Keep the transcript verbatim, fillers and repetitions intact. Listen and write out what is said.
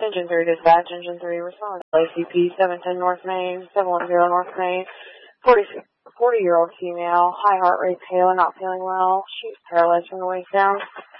Engine three dispatch, Engine three respond. A C P seven ten North Main, seven one zero North Main, forty-year-old female, high heart rate, pale and not feeling well. She's paralyzed from the waist down.